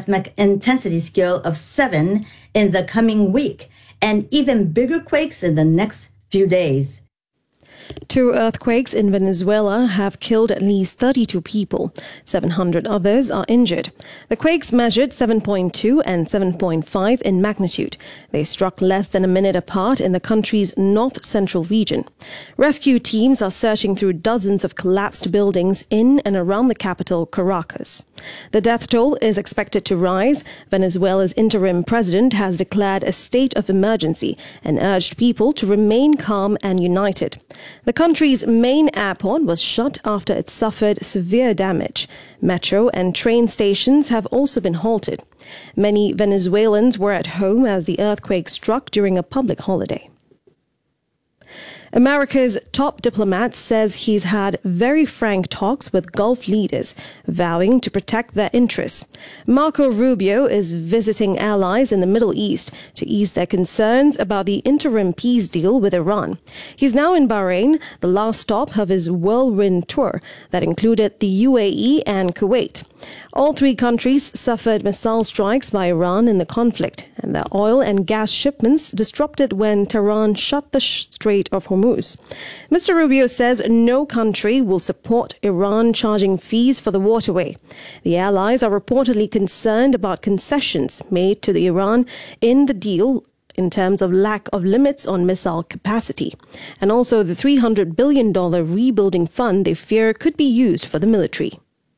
seismic intensity scale of 7 in the coming week, and even bigger quakes in the next few days. 2 earthquakes in Venezuela have killed at least 32 people. 700 others are injured. The quakes measured 7.2 and 7.5 in magnitude. They struck less than a minute apart in the country's north-central region. Rescue teams are searching through dozens of collapsed buildings in and around the capital, Caracas. The death toll is expected to rise. Venezuela's interim president has declared a state of emergency and urged people to remain calm and united. The country's main airport was shut after it suffered severe damage. Metro and train stations have also been halted. Many Venezuelans were at home as the earthquake struck during a public holiday. America's top diplomat says he's had very frank talks with Gulf leaders, vowing to protect their interests. Marco Rubio is visiting allies in the Middle East to ease their concerns about the interim peace deal with Iran. He's now in Bahrain, the last stop of his whirlwind tour that included the UAE and Kuwait. All 3 countries suffered missile strikes by Iran in the conflict, and their oil and gas shipments disrupted when Tehran shut the Strait of Hormuz. Mr. Rubio says no country will support Iran charging fees for the waterway. The allies are reportedly concerned about concessions made to Iran in the deal in terms of lack of limits on missile capacity, and also the $300 billion rebuilding fund they fear could be used for the military.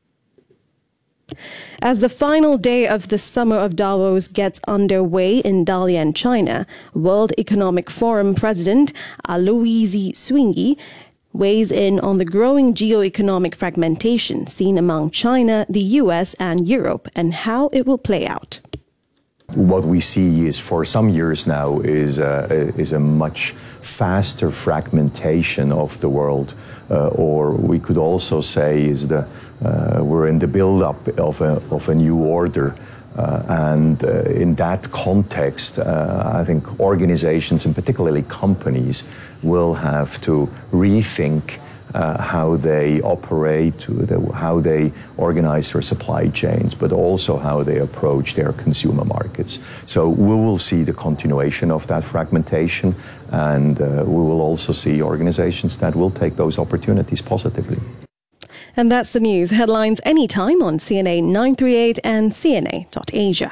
As the final day of the Summer of Davos gets underway in Dalian, China, World Economic Forum President Aloisi Swingi weighs in on the growing geo-economic fragmentation seen among China, the US, and Europe, and how it will play out. What we see is, for some years now, is a much faster fragmentation of the world, or we could also say is we're in the build-up of a new order. And in that context, I think organizations, and particularly companies, will have to rethink how they operate, how they organize their supply chains, but also how they approach their consumer markets. So we will see the continuation of that fragmentation, and we will also see organizations that will take those opportunities positively. And that's the news. Headlines anytime on CNA 938 and CNA.Asia.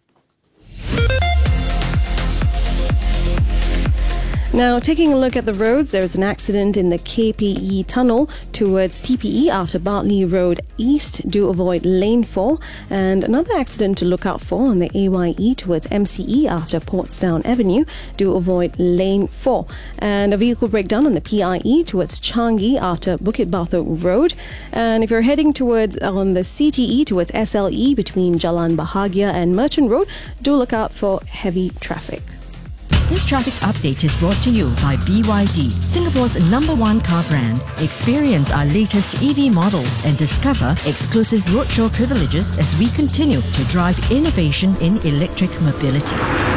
Now, taking a look at the roads, there's an accident in the KPE tunnel towards TPE after Bartley Road East. Do avoid lane 4. And another accident to look out for on the AYE towards MCE after Portsdown Avenue. Do avoid lane 4. And a vehicle breakdown on the PIE towards Changi after Bukit Batok Road. And if you're heading towards on the CTE towards SLE between Jalan Bahagia and Merchant Road, do look out for heavy traffic. This traffic update is brought to you by BYD, Singapore's #1 car brand. Experience our latest EV models and discover exclusive roadshow privileges as we continue to drive innovation in electric mobility.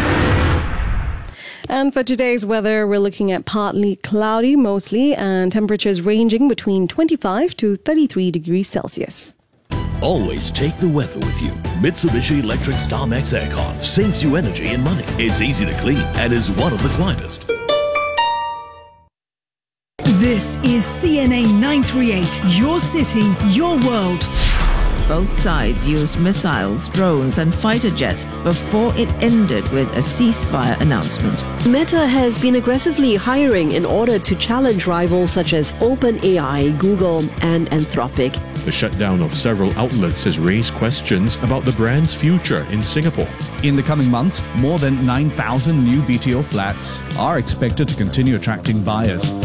And for today's weather, we're looking at partly cloudy mostly and temperatures ranging between 25 to 33 degrees Celsius. Always take the weather with you. Mitsubishi Electric StarMax Aircon saves you energy and money. It's easy to clean and is one of the quietest. This is CNA 938, your city, your world. Both sides used missiles, drones and fighter jets before it ended with a ceasefire announcement. Meta has been aggressively hiring in order to challenge rivals such as OpenAI, Google and Anthropic. The shutdown of several outlets has raised questions about the brand's future in Singapore. In the coming months, more than 9,000 new BTO flats are expected to continue attracting buyers.